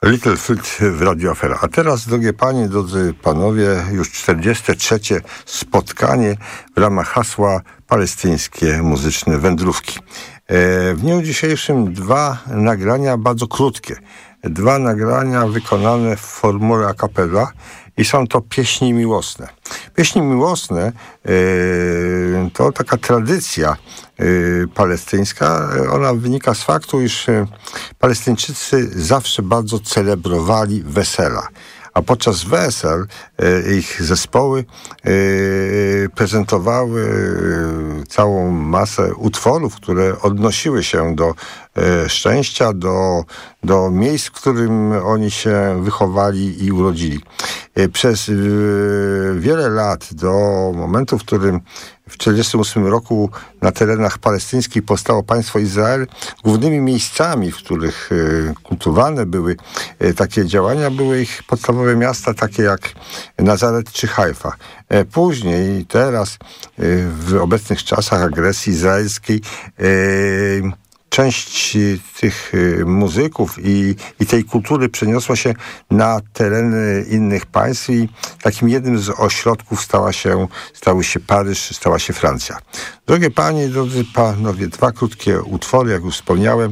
Little Field w Radio Afera. A teraz, drogie panie, drodzy panowie, już 43. spotkanie w ramach hasła palestyńskie muzyczne wędrówki. W dniu dzisiejszym dwa nagrania bardzo krótkie. Dwa nagrania wykonane w formule a cappella i są to pieśni miłosne. Pieśni miłosne to taka tradycja palestyńska. Ona wynika z faktu, iż Palestyńczycy zawsze bardzo celebrowali wesela. A podczas wesel ich zespoły prezentowały całą masę utworów, które odnosiły się do szczęścia, do miejsc, w którym oni się wychowali i urodzili. Przez wiele lat, do momentu, w którym w 1948 roku na terenach palestyńskich powstało państwo Izrael, głównymi miejscami, w których kultywowane były takie działania, były ich podstawowe miasta, takie jak Nazaret czy Haifa. Później, teraz, w obecnych czasach agresji izraelskiej, część tych muzyków i tej kultury przeniosła się na tereny innych państw i takim jednym z ośrodków stały się Paryż, stała się Francja. Drogie panie, drodzy panowie, dwa krótkie utwory, jak już wspomniałem,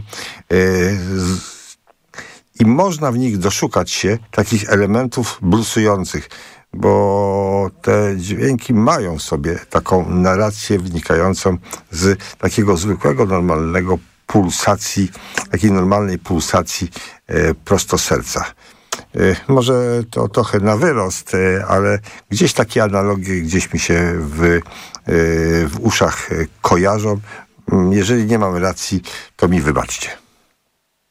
i można w nich doszukać się takich elementów blusujących, bo te dźwięki mają w sobie taką narrację wynikającą z takiego zwykłego, normalnego pulsacji, takiej normalnej pulsacji prosto serca. Może to trochę na wyrost, ale gdzieś takie analogie gdzieś mi się w uszach kojarzą. Jeżeli nie mam racji, to mi wybaczcie.